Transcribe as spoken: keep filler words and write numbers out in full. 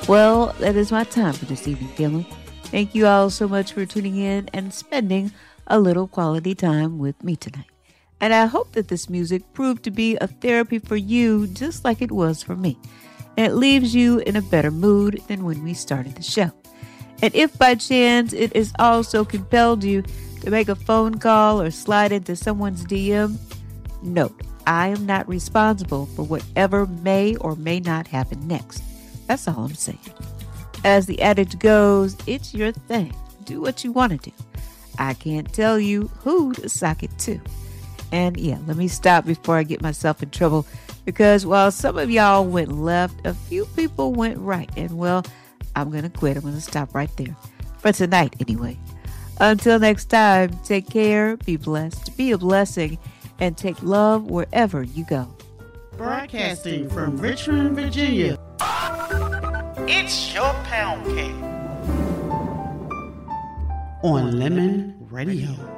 Well, that is my time for this evening, family. Thank you all so much for tuning in and spending a little quality time with me tonight. And I hope that this music proved to be a therapy for you just like it was for me. And it leaves you in a better mood than when we started the show. And if by chance it has also compelled you to make a phone call or slide into someone's D M, note, I am not responsible for whatever may or may not happen next. That's all I'm saying. As the adage goes, it's your thing. Do what you want to do. I can't tell you who to sock it to. And yeah, let me stop before I get myself in trouble, because while some of y'all went left, a few people went right. And well, I'm going to quit. I'm going to stop right there. For tonight, anyway. Until next time, take care, be blessed, be a blessing, and take love wherever you go. Broadcasting from Richmond, Virginia. It's your pound cake on Lemon Radio.